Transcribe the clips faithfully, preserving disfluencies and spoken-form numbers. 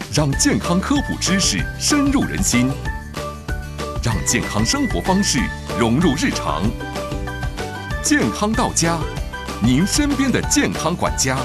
让健康科普知识深入人心，让健康生活方式融入日常。健康到家，您身边的健康管家。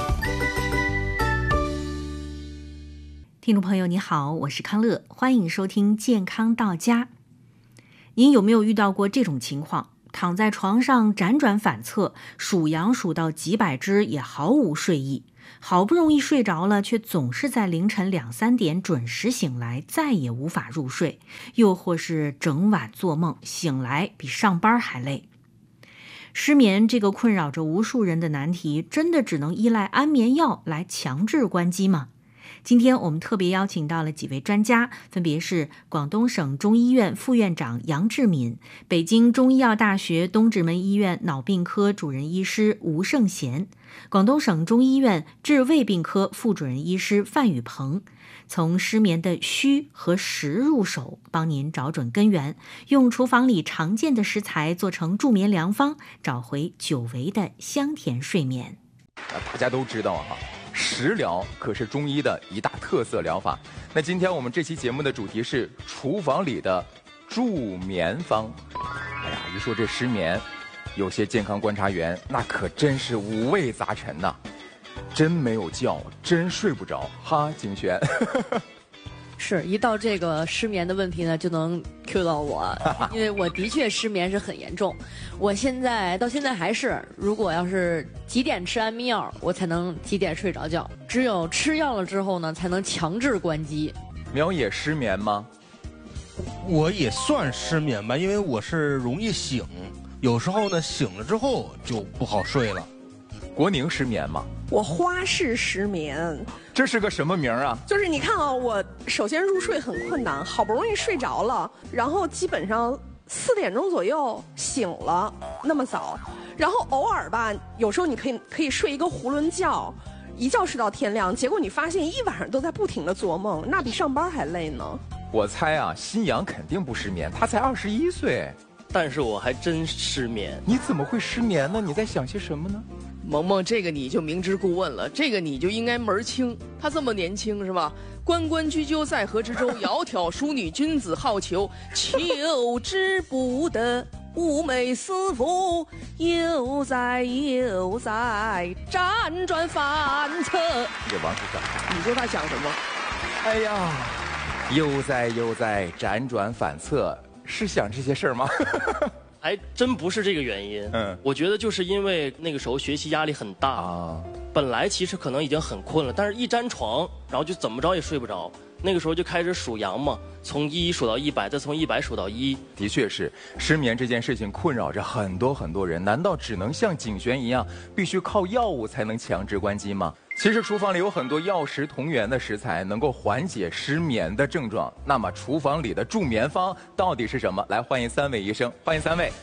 听众朋友你好，我是康乐，欢迎收听健康到家。您有没有遇到过这种情况？躺在床上辗转反侧，数羊数到几百只也毫无睡意，好不容易睡着了，却总是在凌晨两三点准时醒来，再也无法入睡，又或是整晚做梦，醒来比上班还累。失眠这个困扰着无数人的难题，真的只能依赖安眠药来强制关机吗？今天我们特别邀请到了几位专家，分别是广东省中医院副院长杨志敏、北京中医药大学东直门医院脑病科主任医师吴胜贤、广东省中医院治胃病科副主任医师范宇鹏，从失眠的虚和实入手，帮您找准根源，用厨房里常见的食材做成助眠良方，找回久违的香甜睡眠。 大家都知道啊，食疗可是中医的一大特色疗法。那今天我们这期节目的主题是厨房里的助眠方。哎呀，一说这失眠，有些健康观察员那可真是五味杂陈呐、啊，真没有觉，真睡不着哈，景轩。 是一到这个失眠的问题呢，就能 Q 到我，因为我的确失眠是很严重。我现在到现在还是，如果要是几点吃安眠药，我才能几点睡着觉。只有吃药了之后呢，才能强制关机。 苗也失眠吗？ 我也算失眠吧，因为我是容易醒，有时候呢醒了之后就不好睡了。 国宁失眠吗？ 我花式失眠。 这是个什么名啊？ 就是你看啊，我首先入睡很困难，好不容易睡着了，然后基本上四点钟左右醒了，那么早，然后偶尔吧，有时候你可以可以睡一个囫囵觉，一觉睡到天亮，结果你发现一晚上都在不停的做梦，那比上班还累呢。 我猜啊，新阳肯定不失眠，他才二十一岁。 但是我还真失眠。 你怎么会失眠呢？你在想些什么呢？ 萌萌，这个你就明知故问了，这个你就应该门儿清。他这么年轻是吧？关关雎鸠，在河之洲，窈窕淑女，君子好逑，求之不得。寤寐思服，悠哉悠哉，辗转反侧。 这王书生， 你说他想什么？ 哎呀，悠哉悠哉，辗转反侧，是想这些事儿吗？ 还真不是这个原因。嗯，我觉得就是因为那个时候学习压力很大啊，本来其实可能已经很困了，但是一沾床，然后就怎么着也睡不着。那个时候就开始数羊嘛，从一数到一百，再从一百数到一。 的确是，失眠这件事情困扰着很多很多人。难道只能像景轩一样，必须靠药物才能强制关机吗？其实厨房里有很多药食同源的食材，能够缓解失眠的症状。那么厨房里的助眠方到底是什么？来，欢迎三位医生，欢迎三位。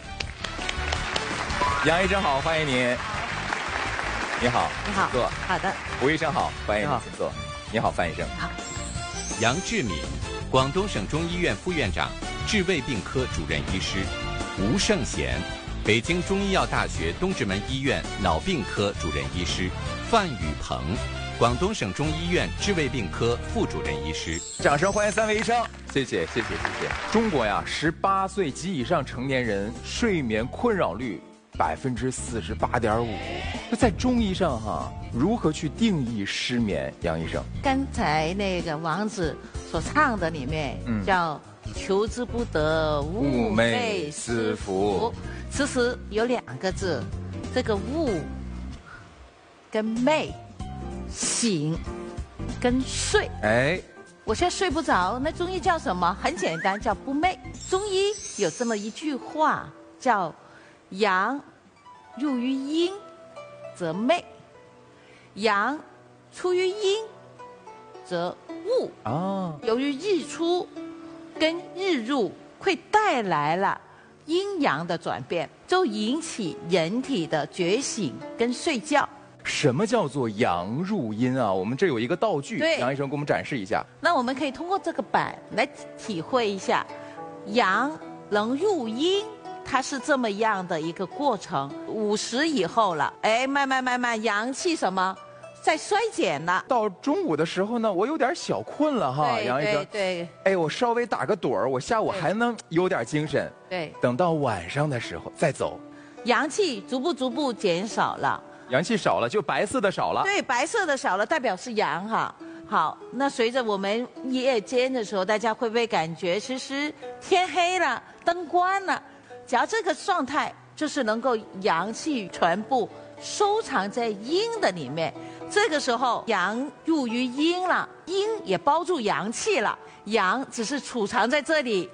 杨医生好，欢迎您。你好， 你好， 请坐。 好的。 吴医生好，欢迎您，请坐。你好，范医生。 好。 杨志敏，广东省中医院副院长、治胃病科主任医师；吴胜贤，北京中医药大学东直门医院脑病科主任医师；范宇鹏，广东省中医院治胃病科副主任医师。 掌声欢迎三位医生，谢谢谢谢谢谢。中国呀，十八岁及以上成年人睡眠困扰率百分之四十八点五。那在中医上哈，如何去定义失眠？杨医生， 刚才那个王子所唱的里面，嗯、叫求之不得，寤寐思服。其实有两个字，这个寤跟寐，醒跟睡。 哎， 我现在睡不着，那中医叫什么？很简单，叫不寐。中医有这么一句话，叫阳入于阴则寐，阳出于阴则寤。哦，由于日出跟日入会带来了阴阳的转变，就引起人体的觉醒跟睡觉。 什么叫做阳入阴啊？我们这有一个道具，杨医生给我们展示一下。 那我们可以通过这个板来体会一下，阳能入阴，它是这么样的一个过程。五十以后了，哎，慢慢慢慢，阳气什么在衰减了。 到中午的时候呢，我有点小困了哈， 对杨医生。 对对， 哎，我稍微打个盹儿，我下午还能有点精神。 对， 等到晚上的时候再走， 阳气逐步逐步减少了。 阳气少了，就白色的少了。 对，白色的少了，代表是阳哈。好，那随着我们夜间的时候，大家会不会感觉其实天黑了，灯关了？只要这个状态，就是能够阳气全部收藏在阴的里面。这个时候阳入于阴了，阴也包住阳气了，阳只是储藏在这里。